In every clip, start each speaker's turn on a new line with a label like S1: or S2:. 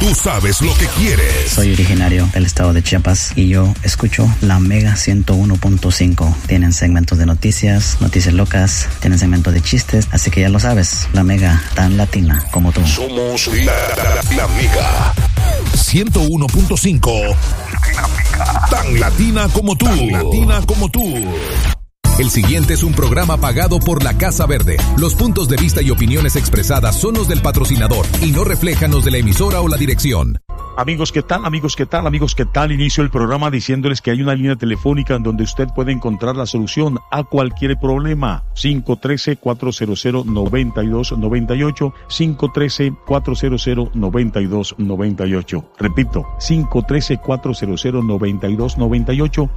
S1: Tú sabes lo que quieres.
S2: Soy originario del estado de Chiapas y yo escucho la Mega 101.5. Tienen segmentos de noticias locas, tienen segmentos de chistes, así que ya lo sabes, la Mega tan latina como tú.
S1: Somos la Mega 101.5. Tan latina como tú. Tan latina como tú. El siguiente es un programa pagado por la Casa Verde. Los puntos de vista y opiniones expresadas son los del patrocinador y no reflejan los de la emisora o la dirección.
S3: Amigos, ¿qué tal? Amigos, ¿qué tal? Amigos, ¿qué tal? Inicio el programa diciéndoles que hay una línea telefónica en donde usted puede encontrar la solución a cualquier problema. 513-400-9298. 513-400-9298. Repito, 513-400-9298.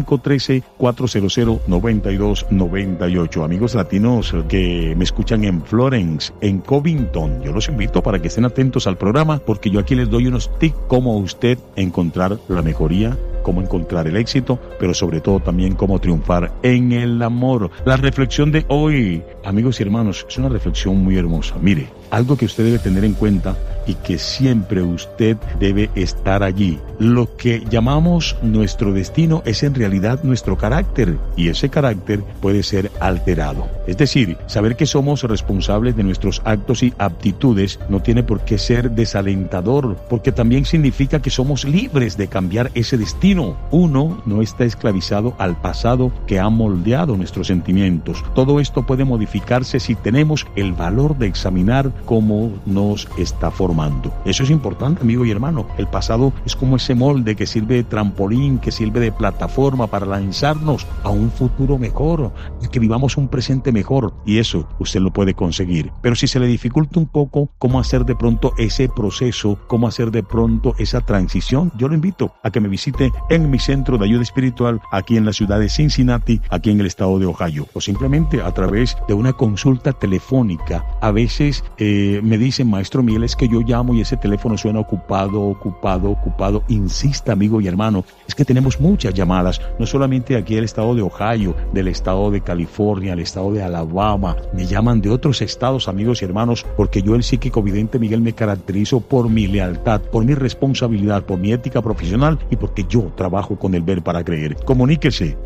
S3: 513-400-9298. Amigos latinos que me escuchan en Florence, en Covington, yo los invito para que estén atentos al programa porque yo aquí les doy unos tips cómo usted encontrar la mejoría, cómo encontrar el éxito, pero sobre todo también cómo triunfar en el amor. La reflexión de hoy, amigos y hermanos, es una reflexión muy hermosa. Mire, algo que usted debe tener en cuenta y que siempre usted debe estar allí. Lo que llamamos nuestro destino es en realidad nuestro carácter y ese carácter puede ser alterado. Es decir, saber que somos responsables de nuestros actos y aptitudes no tiene por qué ser desalentador, porque también significa que somos libres de cambiar ese destino. Uno no está esclavizado al pasado que ha moldeado nuestros sentimientos. Todo esto puede modificarse si tenemos el valor de examinar cómo nos está formando. Eso es importante, amigo y hermano. El pasado es como ese molde que sirve de trampolín, que sirve de plataforma para lanzarnos a un futuro mejor, que vivamos un presente mejor, y eso usted lo puede conseguir. Pero si se le dificulta un poco cómo hacer de pronto ese proceso, cómo hacer de pronto esa transición, yo lo invito a que me visite en mi centro de ayuda espiritual aquí en la ciudad de Cincinnati, aquí en el estado de Ohio, o simplemente a través de una consulta telefónica. A veces me dicen, maestro Miel, es que yo llamo y ese teléfono suena ocupado. Insista, amigo y hermano, es que tenemos muchas llamadas, no solamente aquí del estado de Ohio, del estado de California, del estado de Alabama, me llaman de otros estados, amigos y hermanos, porque yo, el psíquico vidente Miguel, me caracterizo por mi lealtad, por mi responsabilidad, por mi ética profesional y porque yo trabajo con el ver para creer. Comuníquese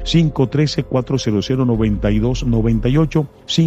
S3: 513-400-9298,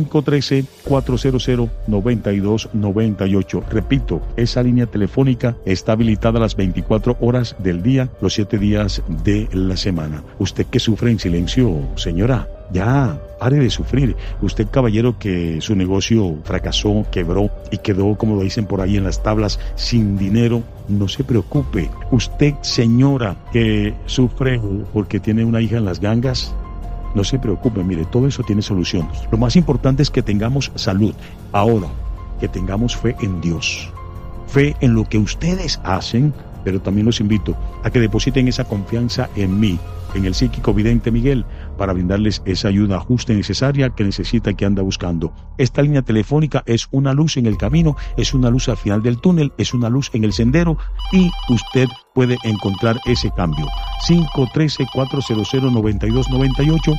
S3: 513-400-9298. Repito, esa línea telefónica está habilitada las 24 horas del día, los 7 días de la semana. Usted que sufre en silencio, señora, ya, pare de sufrir. Usted, caballero, que su negocio fracasó, quebró y quedó, como lo dicen por ahí en las tablas, sin dinero, no se preocupe. Usted, señora, que sufre porque tiene una hija en las gangas, no se preocupe. Mire, todo eso tiene solución. Lo más importante es que tengamos salud. Ahora, que tengamos fe en Dios. Fe en lo que ustedes hacen, pero también los invito a que depositen esa confianza en mí, en el psíquico vidente Miguel, para brindarles esa ayuda justa y necesaria que necesita y que anda buscando. Esta línea telefónica es una luz en el camino, es una luz al final del túnel, es una luz en el sendero y usted puede encontrar ese cambio. 513-400-9298,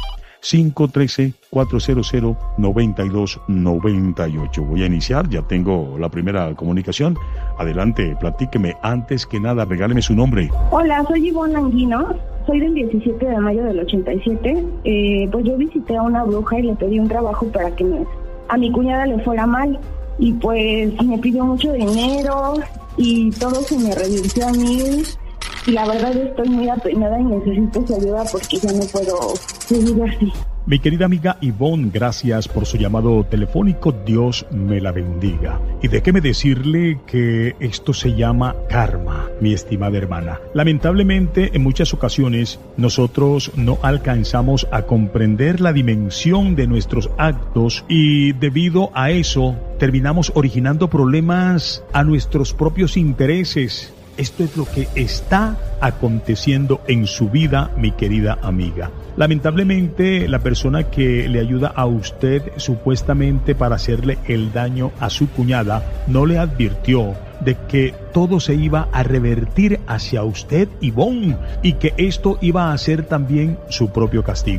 S3: 513-400-9298. Voy a iniciar, ya tengo la primera comunicación. Adelante, platíqueme. Antes que nada, regáleme su nombre.
S4: Hola, soy Ivonne Anguino. Soy del 17 de mayo del 87. Pues yo visité a una bruja y le pedí un trabajo para que a mi cuñada le fuera mal. Y pues me pidió mucho dinero y todo se me revirtió a mí. Y la verdad estoy muy apenada y necesito su ayuda porque ya no puedo seguir así.
S3: Mi querida amiga Ivonne, gracias por su llamado telefónico. Dios me la bendiga. Y déjeme decirle que esto se llama karma, mi estimada hermana. Lamentablemente, en muchas ocasiones, nosotros no alcanzamos a comprender la dimensión de nuestros actos y debido a eso, terminamos originando problemas a nuestros propios intereses. Esto es lo que está aconteciendo en su vida, mi querida amiga. Lamentablemente, la persona que le ayuda a usted supuestamente para hacerle el daño a su cuñada no le advirtió de que todo se iba a revertir hacia usted, Ivonne, y que esto iba a ser también su propio castigo.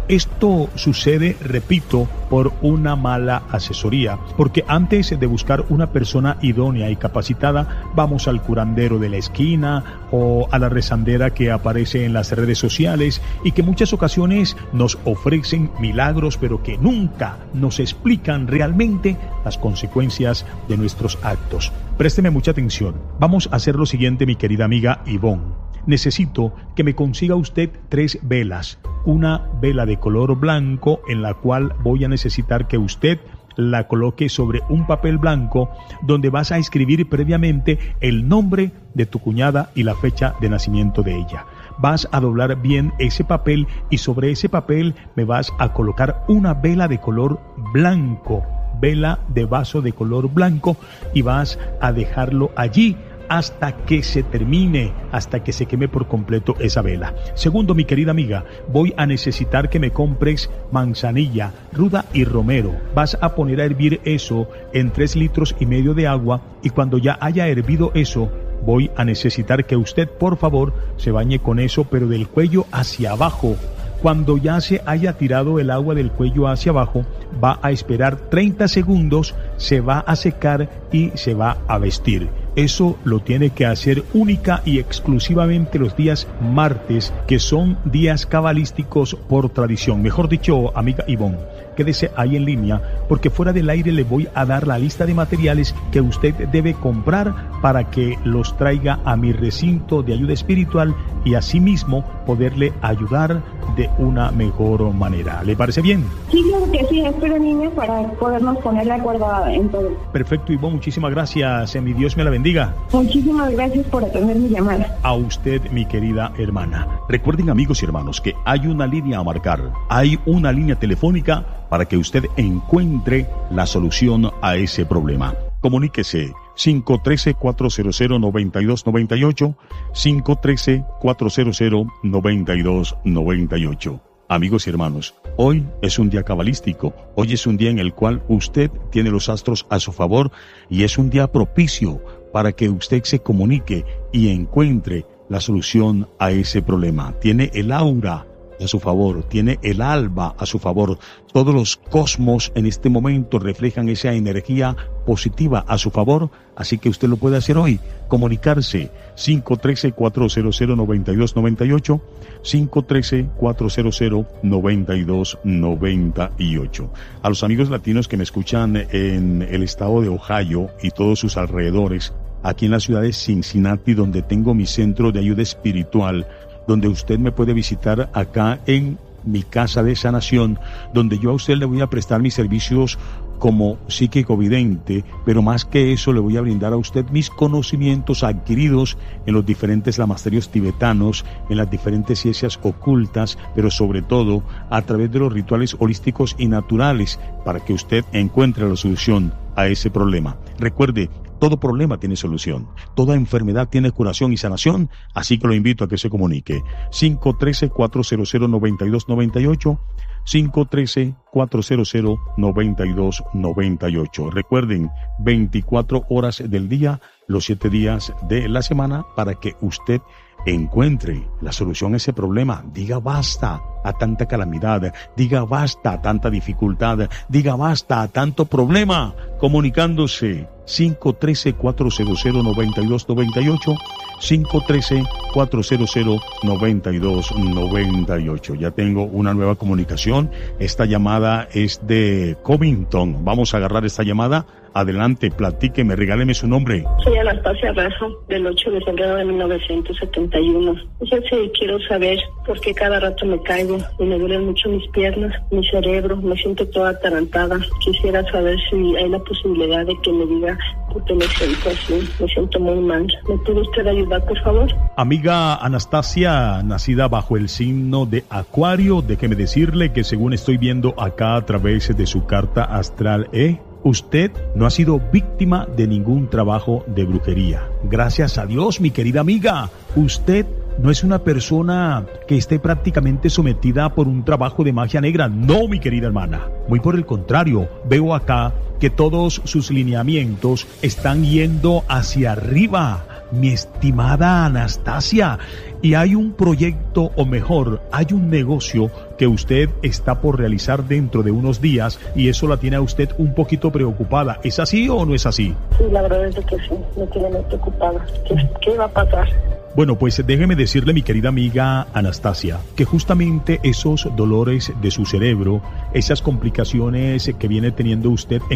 S3: Esto sucede, repito, por una mala asesoría, porque antes de buscar una persona idónea y capacitada, vamos al curandero de la esquina o a la rezandera que aparece en las redes sociales y que muchas ocasiones nos ofrecen milagros, pero que nunca nos explican realmente las consecuencias de nuestros actos. Présteme mucha atención. Vamos a hacer lo siguiente, mi querida amiga Ivonne. Necesito que me consiga usted 3 velas. Una vela de color blanco en la cual voy a necesitar que usted la coloque sobre un papel blanco donde vas a escribir previamente el nombre de tu cuñada y la fecha de nacimiento de ella. Vas a doblar bien ese papel y sobre ese papel me vas a colocar una vela de color blanco, vela de vaso de color blanco, y vas a dejarlo allí hasta que se termine, hasta que se queme por completo esa vela. Segundo, mi querida amiga, voy a necesitar que me compres manzanilla, ruda y romero. Vas a poner a hervir eso en 3,5 litros de agua, y cuando ya haya hervido eso, voy a necesitar que usted, por favor, se bañe con eso, pero del cuello hacia abajo. Cuando ya se haya tirado el agua del cuello hacia abajo, va a esperar 30 segundos, se va a secar y se va a vestir. Eso lo tiene que hacer única y exclusivamente los días martes, que son días cabalísticos por tradición. Mejor dicho, amiga Ivonne, quédese ahí en línea, porque fuera del aire le voy a dar la lista de materiales que usted debe comprar para que los traiga a mi recinto de ayuda espiritual y asimismo poderle ayudar de una mejor manera. ¿Le parece bien?
S4: Sí, claro que sí. Espero, niña, para podernos poner de acuerdo en todo.
S3: Perfecto, Ivonne, muchísimas gracias. Mi Dios me la bendiga.
S4: Muchísimas gracias por atender mi llamada.
S3: A usted, mi querida hermana. Recuerden, amigos y hermanos, que hay una línea a marcar. Hay una línea telefónica para que usted encuentre la solución a ese problema. Comuníquese 513-400-9298, 513-400-9298. Amigos y hermanos, hoy es un día cabalístico, hoy es un día en el cual usted tiene los astros a su favor y es un día propicio para que usted se comunique y encuentre la solución a ese problema. Tiene el aura a su favor, tiene el alba a su favor. Todos los cosmos en este momento reflejan esa energía positiva a su favor, así que usted lo puede hacer hoy, comunicarse 513-400-9298, 513-400-9298. A los amigos latinos que me escuchan en el estado de Ohio y todos sus alrededores, aquí en la ciudad de Cincinnati, donde tengo mi centro de ayuda espiritual, donde usted me puede visitar acá en mi casa de sanación, donde yo a usted le voy a prestar mis servicios como psíquico vidente, pero más que eso le voy a brindar a usted mis conocimientos adquiridos en los diferentes lamasterios tibetanos, en las diferentes ciencias ocultas, pero sobre todo a través de los rituales holísticos y naturales, para que usted encuentre la solución a ese problema. Recuerde, todo problema tiene solución, toda enfermedad tiene curación y sanación, así que lo invito a que se comunique. 513-400-9298, 513-400-9298. Recuerden, 24 horas del día, los 7 días de la semana, para que usted encuentre la solución a ese problema. Diga basta a tanta calamidad, diga basta a tanta dificultad, diga basta a tanto problema, comunicándose 513-400-9298, 513-400-9298. Ya tengo una nueva comunicación. Esta llamada es de Covington. Vamos a agarrar esta llamada. Adelante, platíqueme, regáleme su nombre.
S5: Soy Anastasia Razo, del 8 de febrero de 1971. Yo sí quiero saber por qué cada rato me caigo y me duelen mucho mis piernas, mi cerebro, me siento toda atarantada. Quisiera saber si hay la posibilidad de que me diga por qué me siento así. Me siento muy mal. ¿Me puede usted ayudar, por favor?
S3: Amiga Anastasia, nacida bajo el signo de Acuario, déjeme decirle que según estoy viendo acá a través de su carta astral, usted no ha sido víctima de ningún trabajo de brujería. Gracias a Dios, mi querida amiga. Usted no es una persona que esté prácticamente sometida por un trabajo de magia negra. No, mi querida hermana. Muy por el contrario, veo acá que todos sus lineamientos están yendo hacia arriba. mi estimada Anastasia, y hay un proyecto, o mejor, hay un negocio que usted está por realizar dentro de unos días y eso la tiene a usted un poquito preocupada. ¿Es así o no es así?
S5: Sí, la verdad es que sí, me tiene muy preocupada. ¿Qué va a pasar?
S3: Bueno, pues déjeme decirle, mi querida amiga Anastasia, que justamente esos dolores de su cerebro, esas complicaciones que viene teniendo usted